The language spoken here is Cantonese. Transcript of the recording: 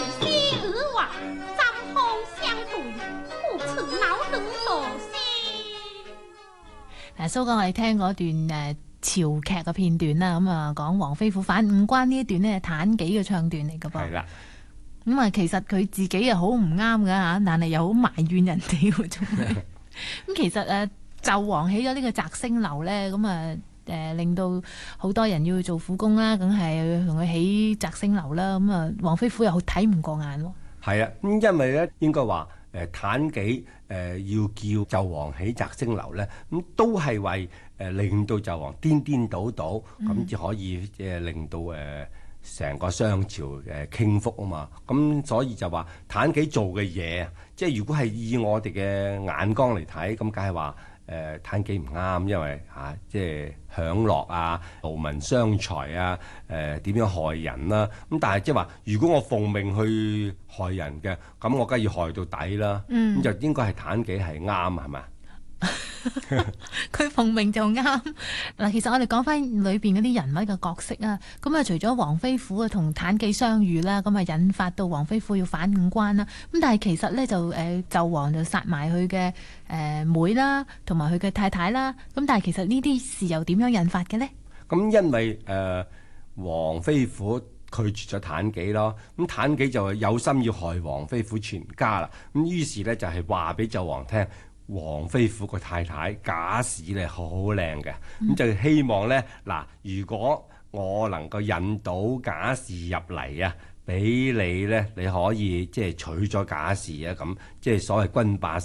些而話，怎好相對？故此鬧得何先？ 蘇哥，我哋聽嗰段潮劇嘅片段啦，咁啊講黃飛虎反五關呢一段呢，係妲己嘅唱段嚟噶噃。 係啦。 咁啊，其實佢自己又好唔啱噶嚇，但係又好埋怨人哋嗰種。咁其實紂王起咗呢個摘星樓咧，咁啊令到好多人要去做苦工啦，梗係同佢起摘星樓啦。咁啊，黃飛虎又好睇唔過眼喎。 係啊，咁因為咧應該話妲己要叫紂王起摘星樓咧，咁都係為令到紂王顛顛倒倒，咁至可以令到成個商朝傾覆啊嘛。咁所以就話妲己做嘅嘢，即係如果係以我哋嘅眼光嚟睇，咁梗係話妲己唔啱，因為即係享樂啊、勞民傷財啊、點樣害人啦。咁但係即係話，如果我奉命去害人嘅，咁我梗係要害到底啦。咁就應該係妲己係啱，係咪？ 佢奉命就啱嗱。其實我哋講翻裏邊嗰啲人物嘅角色啊，咁啊除咗黃飛虎啊同妲己相遇啦，咁啊引發到黃飛虎要反五關啦。咁但係其實咧就紂王就殺埋佢嘅妹啦，同埋佢嘅太太啦。咁但係其實呢啲事又點樣引發嘅呢？ 咁因為黃飛虎拒絕咗妲己咯，咁妲己就有心要害黃飛虎全家啦。咁於是咧就係話俾紂王聽，黃飛虎個太太賈氏咧好靚嘅，咁就希望咧嗱，如果我能夠引到賈氏入嚟啊，俾你咧，你可以即係娶咗賈氏啊，咁即係所謂君霸